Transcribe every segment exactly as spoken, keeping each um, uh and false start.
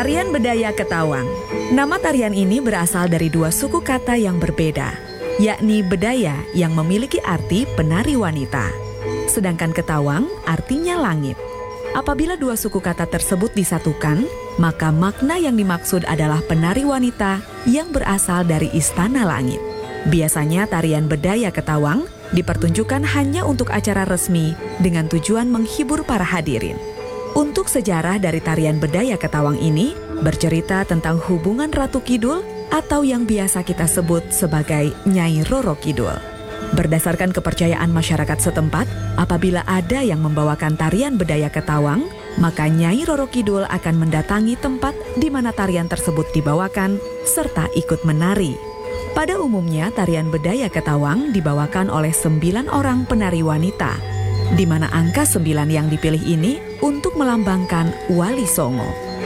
Tarian Bedaya Ketawang. Nama tarian ini berasal dari dua suku kata yang berbeda, yakni bedaya yang memiliki arti penari wanita, sedangkan ketawang artinya langit. Apabila dua suku kata tersebut disatukan, maka makna yang dimaksud adalah penari wanita yang berasal dari istana langit. Biasanya tarian Bedaya Ketawang dipertunjukkan hanya untuk acara resmi dengan tujuan menghibur para hadirin. Untuk sejarah dari tarian Bedaya Ketawang ini bercerita tentang hubungan Ratu Kidul atau yang biasa kita sebut sebagai Nyai Roro Kidul. Berdasarkan kepercayaan masyarakat setempat, apabila ada yang membawakan tarian Bedaya Ketawang, maka Nyai Roro Kidul akan mendatangi tempat di mana tarian tersebut dibawakan serta ikut menari. Pada umumnya, tarian Bedaya Ketawang dibawakan oleh sembilan orang penari wanita, di mana angka sembilan yang dipilih ini untuk melambangkan Wali Songo.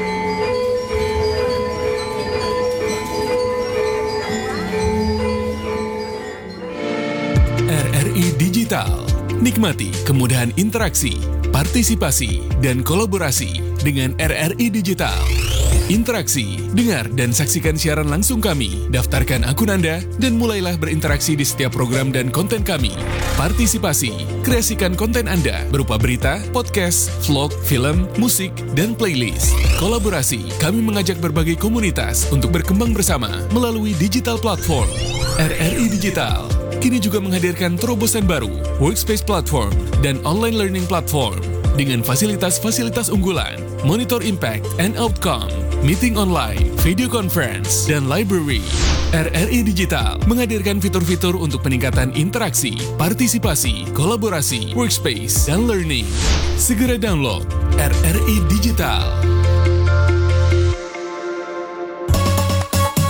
R R I Digital. Nikmati kemudahan interaksi, partisipasi, dan kolaborasi dengan R R I Digital. Interaksi, dengar dan saksikan siaran langsung kami, daftarkan akun Anda, dan mulailah berinteraksi di setiap program dan konten kami. Partisipasi, kreasikan konten Anda berupa berita, podcast, vlog, film, musik, dan playlist. Kolaborasi, kami mengajak berbagai komunitas untuk berkembang bersama melalui digital platform. R R I Digital kini juga menghadirkan terobosan baru, workspace platform, dan online learning platform dengan fasilitas-fasilitas unggulan, monitor impact and outcome, meeting online, video conference, dan library. R R I Digital menghadirkan fitur-fitur untuk peningkatan interaksi, partisipasi, kolaborasi, workspace, dan learning. Segera download R R I Digital.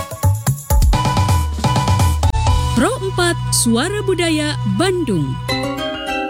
Pro empat Suara Budaya Bandung.